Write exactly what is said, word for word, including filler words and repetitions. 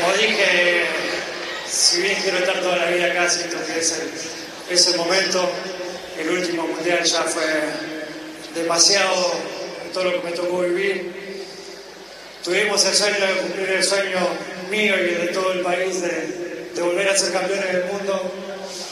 Como dije, si bien quiero estar toda la vida acá, siento que es el, es el momento. El último mundial ya fue demasiado todo lo que me tocó vivir. Tuvimos el sueño de cumplir el sueño mío y de todo el país de, de volver a ser campeones del mundo.